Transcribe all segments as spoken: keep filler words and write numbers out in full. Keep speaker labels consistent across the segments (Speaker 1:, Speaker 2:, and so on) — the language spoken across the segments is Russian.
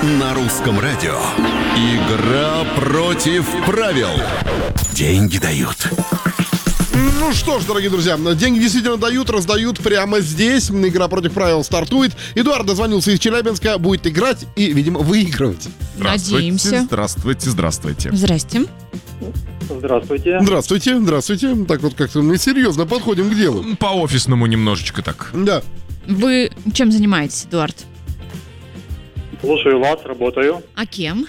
Speaker 1: на русском радио. Игра против правил. Деньги дают.
Speaker 2: Ну что ж, дорогие друзья, деньги действительно дают, раздают прямо здесь. Игра против правил стартует. Эдуард дозвонился из Челябинска, будет играть и, видимо, выигрывать.
Speaker 3: Надеемся.
Speaker 4: Здравствуйте, здравствуйте.
Speaker 3: Здрасте.
Speaker 5: Здравствуйте.
Speaker 2: Здравствуйте, здравствуйте. Так вот как-то мы серьезно подходим к делу.
Speaker 4: По-офисному немножечко так.
Speaker 2: Да.
Speaker 3: Вы чем занимаетесь, Эдуард?
Speaker 5: Слушаю вас, работаю.
Speaker 3: А кем?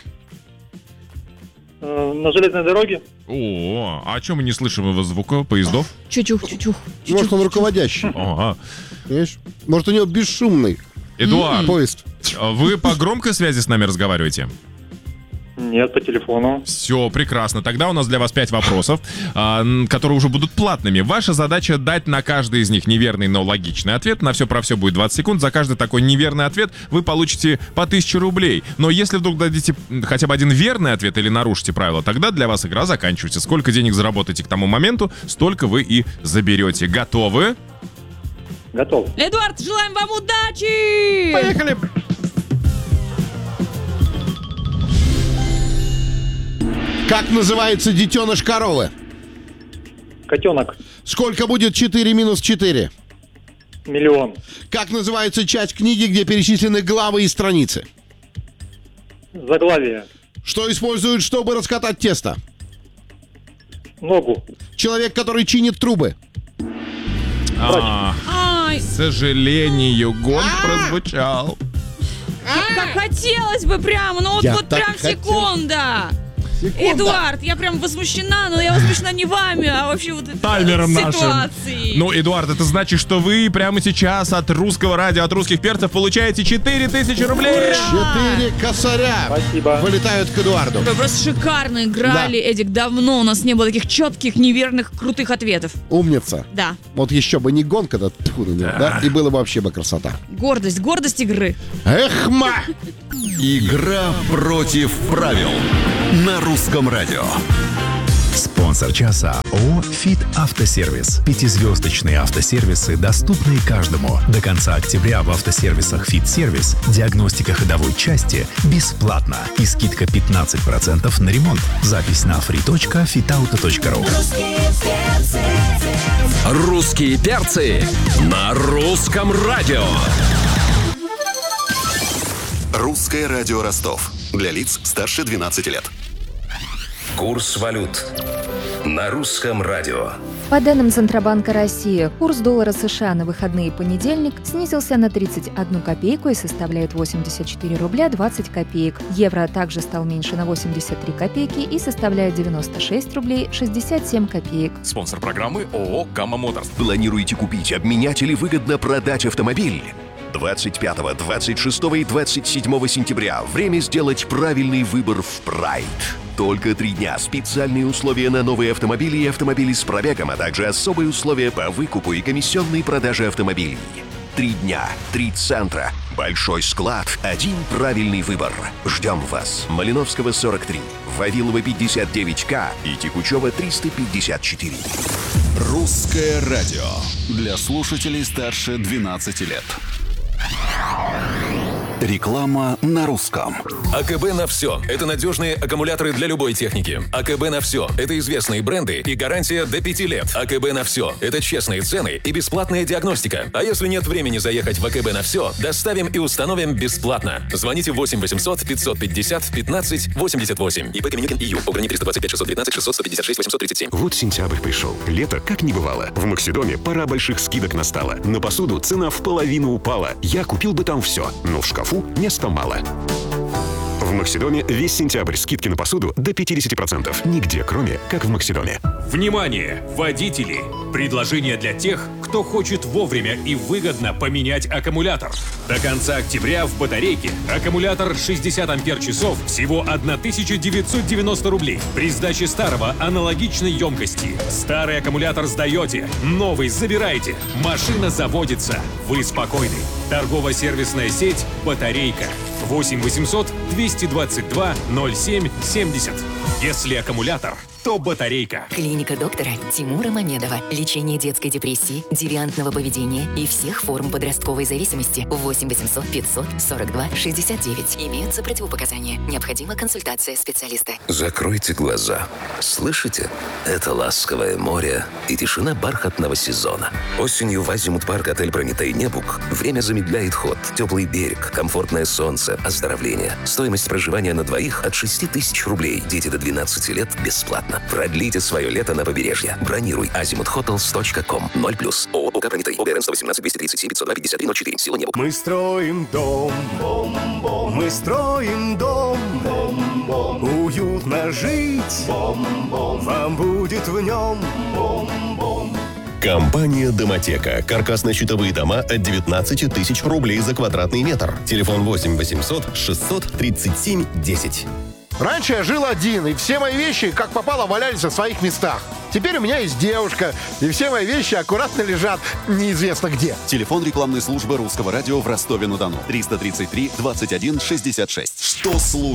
Speaker 5: Э, на железной дороге.
Speaker 4: О, а чем мы не слышим его звука поездов?
Speaker 3: Чучух, чучух,
Speaker 2: Может,
Speaker 3: чучух.
Speaker 2: он руководящий.
Speaker 4: Ага.
Speaker 2: Понимаешь? Может, у него бесшумный
Speaker 4: Эдуард,
Speaker 2: поезд.
Speaker 4: вы по громкой связи с нами разговариваете?
Speaker 5: Нет, по телефону.
Speaker 4: Все, прекрасно. Тогда у нас для вас пять вопросов, а, н- которые уже будут платными. Ваша задача дать на каждый из них неверный, но логичный ответ. На все про все будет двадцать секунд. За каждый такой неверный ответ вы получите по тысяче рублей. Но если вдруг дадите м, хотя бы один верный ответ или нарушите правила, тогда для вас игра заканчивается. Сколько денег заработаете к тому моменту, столько вы и заберете. Готовы?
Speaker 5: Готов.
Speaker 3: Эдуард, желаем вам удачи!
Speaker 2: Поехали! Как называется детеныш коровы?
Speaker 5: Котенок.
Speaker 2: Сколько будет четыре минус четыре?
Speaker 5: Миллион.
Speaker 2: Как называется часть книги, где перечислены главы и страницы?
Speaker 5: Заглавие.
Speaker 2: Что используют, чтобы раскатать тесто?
Speaker 5: Ногу.
Speaker 2: Человек, который чинит трубы.
Speaker 4: А,
Speaker 3: Ай,
Speaker 4: к сожалению, гонг прозвучал.
Speaker 3: как хотелось бы прям, ну вот,
Speaker 2: Я
Speaker 3: вот
Speaker 2: так
Speaker 3: прям
Speaker 2: хотел.
Speaker 3: секунда.
Speaker 2: Секунда.
Speaker 3: Эдуард, я прям возмущена, но я возмущена не вами, а вообще вот этой
Speaker 4: Таймером нашим.
Speaker 3: ситуацией.
Speaker 4: Ну, Эдуард, это значит, что вы прямо сейчас от русского радио, от русских перцев получаете четыре тысячи рублей.
Speaker 2: Четыре косаря
Speaker 5: Спасибо.
Speaker 2: вылетают к Эдуарду.
Speaker 3: Вы просто шикарно играли, Эдик. Давно у нас не было таких четких, неверных, крутых ответов.
Speaker 2: Умница.
Speaker 3: Да.
Speaker 2: Вот еще бы не гонка, да, тьфу на него, да, и было бы вообще бы красота.
Speaker 3: Гордость, гордость игры.
Speaker 2: Эх, ма!
Speaker 1: Игра против правил на русском радио.
Speaker 6: Спонсор часа ООО «Фит Автосервис». Пятизвездочные автосервисы, доступные каждому. До конца октября в автосервисах «Фит Сервис» диагностика ходовой части бесплатна и скидка пятнадцать процентов на ремонт. Запись на фри точка фитауто точка ру.
Speaker 1: Русские перцы на русском радио. Русское радио Ростов. Для лиц старше двенадцати лет.
Speaker 7: Курс валют на русском радио.
Speaker 8: По данным Центробанка России, курс доллара США на выходные понедельник снизился на тридцать одну копейку и составляет восемьдесят четыре рубля двадцать копеек. Евро также стал меньше на восемьдесят три копейки и составляет девяносто шесть рублей шестьдесят семь копеек.
Speaker 7: Спонсор программы ООО «Гамма Моторс».
Speaker 1: Планируете купить, обменять или выгодно продать автомобиль? двадцать пятого, двадцать шестого и двадцать седьмого сентября время сделать правильный выбор в Pride. Только три дня. Специальные условия на новые автомобили и автомобили с пробегом, а также особые условия по выкупу и комиссионной продаже автомобилей. Три дня, три центра, большой склад, один правильный выбор. Ждем вас. Малиновского сорок три, Вавилова пятьдесят девять ка и Текучева триста пятьдесят четыре. Русское радио для слушателей старше двенадцати лет. Реклама на русском.
Speaker 7: АКБ на все. Это надежные аккумуляторы для любой техники. АКБ на все. Это известные бренды и гарантия до пяти лет. АКБ на все. Это честные цены и бесплатная диагностика. А если нет времени заехать в АКБ на все, доставим и установим бесплатно. Звоните восемь восемьсот пятьсот пятьдесят пятнадцать восемьдесят восемь. ИП Каменникин ИЮ. Ограничение триста двадцать пять шестьсот девятнадцать шестьсот сто пятьдесят шесть восемьсот тридцать семь.
Speaker 9: Вот сентябрь пришел. Лето как не бывало. В Максидоме пора больших скидок настала. На посуду цена в половину упала. Я купил бы там все, но в шкафу места мало. В Максидоме весь сентябрь скидки на посуду до пятьдесят процентов. Нигде, кроме как в Максидоме.
Speaker 10: Внимание, водители! Предложение для тех, кто хочет вовремя и выгодно поменять аккумулятор. До конца октября в батарейке аккумулятор шестьдесят ампер-часов всего тысяча девятьсот девяносто рублей. При сдаче старого аналогичной емкости. Старый аккумулятор сдаете, новый забираете. Машина заводится. Вы спокойны. Торгово-сервисная сеть «Батарейка». восемь восемьсот двести двадцать два ноль семь семьдесят. Если аккумулятор, то батарейка.
Speaker 11: Клиника доктора Тимура Мамедова. Лечение детской депрессии, девиантного поведения и всех форм подростковой зависимости. восемь восемьсот пятьсот сорок два шестьдесят девять. Имеются противопоказания. Необходима консультация специалиста.
Speaker 12: Закройте глаза. Слышите? Это ласковое море и тишина бархатного сезона. Осенью в Азимут-парк отель «Прометей Небук» время замедляет ход. Теплый берег, комфортное солнце, оздоровление. Стоимость проживания на двоих от шести тысяч рублей. Дети до двенадцати лет бесплатно. Продлите свое лето на побережье. Бронируй азимут хотелс точка ком. ноль плюс. ООО «ОК Прометей». ОГРН сто восемнадцать двести тридцать семь пятьсот два пятьдесят три ноль четыре. Сила Небук.
Speaker 13: Мы строим дом. Бом-бом. Мы строим дом. Бом-бом. Уютно жить. Бом-бом. Вам будет в нем. Бом-бом.
Speaker 14: Компания «Домотека». Каркасно-щитовые дома от девятнадцати тысяч рублей за квадратный метр. Телефон восемь восемьсот шестьсот тридцать семь десять.
Speaker 2: Раньше я жил один, и все мои вещи, как попало, валялись в своих местах. Теперь у меня есть девушка, и все мои вещи аккуратно лежат неизвестно где.
Speaker 15: Телефон рекламной службы Русского радио в Ростове-на-Дону. триста тридцать три двадцать один шестьдесят шесть.
Speaker 14: Что слушать?